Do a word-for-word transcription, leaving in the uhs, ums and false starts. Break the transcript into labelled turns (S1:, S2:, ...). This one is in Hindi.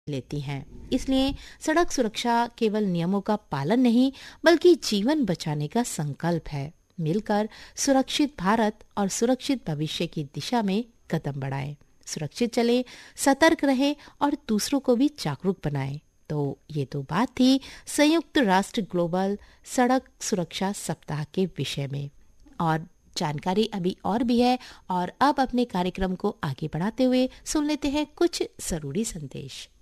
S1: लेती हैं। इसलिए सड़क सुरक्षा केवल नियमों का पालन नहीं बल्कि जीवन बचाने का संकल्प है। मिलकर सुरक्षित भारत और सुरक्षित भविष्य की दिशा में कदम बढ़ाएं। सुरक्षित चले, सतर्क रहे और दूसरों को भी जागरूक बनाएं। तो ये तो बात थी संयुक्त राष्ट्र ग्लोबल सड़क सुरक्षा सप्ताह के विषय में। और जानकारी अभी और भी है, और अब अपने कार्यक्रम को आगे बढ़ाते हुए सुन लेते हैं कुछ जरूरी संदेश।